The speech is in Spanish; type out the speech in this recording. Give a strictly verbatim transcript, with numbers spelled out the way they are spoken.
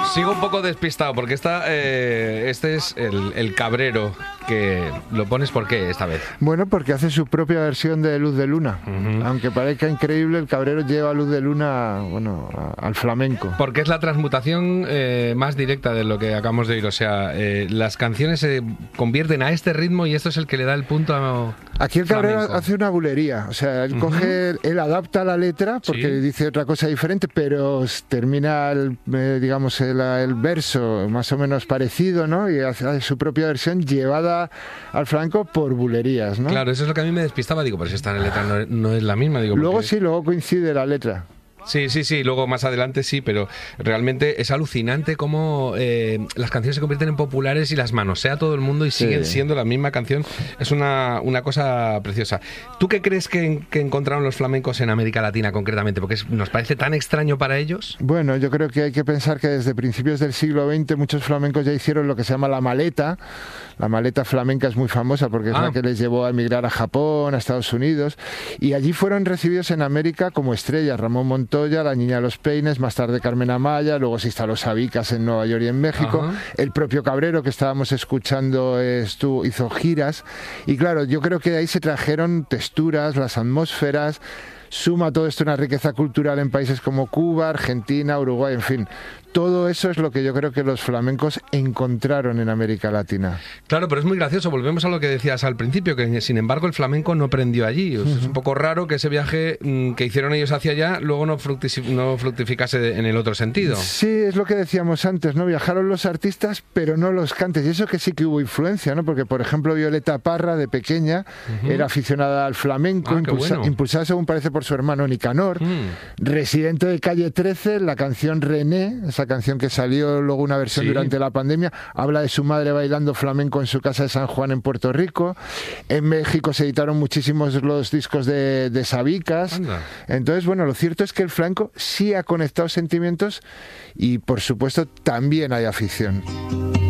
Sigo un poco despistado porque esta, eh, este es el, el cabrero que lo pones. ¿Por qué esta vez? Bueno, porque hace su propia versión de Luz de Luna. Uh-huh. Aunque parezca increíble, el cabrero lleva Luz de Luna, bueno, a, al flamenco. Porque es la transmutación eh, más directa de lo que acabamos de oír. O sea, eh, las canciones se convierten a este ritmo y esto es el que le da el punto a... Aquí el cabrero flamenco. Hace una bulería. O sea, él uh-huh. coge, él adapta la letra porque sí. dice otra cosa diferente, pero termina, el, eh, digamos, el, el verso más o menos parecido, ¿no? Y hace su propia versión llevada al flamenco por bulerías, ¿no? Claro, eso es lo que a mí me despistaba. Digo, pero si esta letra no, no es la misma. Digo, luego porque... sí, luego coincide la letra. Sí, sí, sí, luego más adelante sí, pero realmente es alucinante cómo eh, las canciones se convierten en populares y las manosea todo el mundo y sí. siguen siendo la misma canción. Es una, una cosa preciosa. ¿Tú qué crees que, que encontraron los flamencos en América Latina concretamente? Porque es, nos parece tan extraño para ellos. Bueno, yo creo que hay que pensar que desde principios del siglo veinte muchos flamencos ya hicieron lo que se llama la maleta. La maleta flamenca es muy famosa porque es ah. la que les llevó a emigrar a Japón, a Estados Unidos, y allí fueron recibidos en América como estrellas. Ramón Montoya, La Niña de los Peines, más tarde Carmen Amaya, luego se instaló Sabicas en Nueva York y en México. Ajá. El propio Cabrero, que estábamos escuchando, estuvo, hizo giras. Y claro, yo creo que de ahí se trajeron texturas, las atmósferas. Suma todo esto una riqueza cultural en países como Cuba, Argentina, Uruguay, en fin. Todo eso es lo que yo creo que los flamencos encontraron en América Latina. Claro, pero es muy gracioso. Volvemos a lo que decías al principio, que sin embargo el flamenco no prendió allí. O sea, uh-huh. Es un poco raro que ese viaje mmm, que hicieron ellos hacia allá luego no, fructifi- no fructificase en el otro sentido. Sí, es lo que decíamos antes, ¿no? Viajaron los artistas, pero no los cantes. Y eso que sí que hubo influencia, ¿no? Porque, por ejemplo, Violeta Parra, de pequeña, uh-huh. era aficionada al flamenco, ah, impulsa- bueno. impulsada, según parece, por su hermano Nicanor. Mm. Residente de Calle trece, la canción René, esa canción que salió luego una versión sí. durante la pandemia, habla de su madre bailando flamenco en su casa de San Juan en Puerto Rico. En México se editaron muchísimos los discos de, de Sabicas. Anda. Entonces, bueno, lo cierto es que el flamenco sí ha conectado sentimientos y, por supuesto, también hay afición.